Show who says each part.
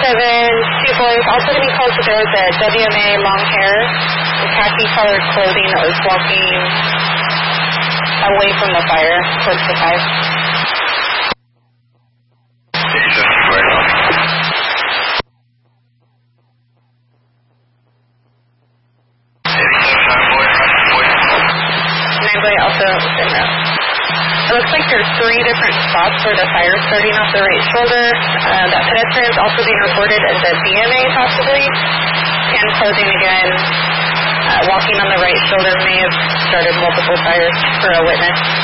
Speaker 1: two boys. Also to be called that there was a WMA long hair with khaki-colored clothing that was walking away from the fire towards the 5. Also within that. It looks like there's 3 different spots where the fire is starting off the right shoulder. That pedestrian is also being reported as a BMA possibly. Tan clothing again. Walking on the right shoulder may have started multiple fires for a witness.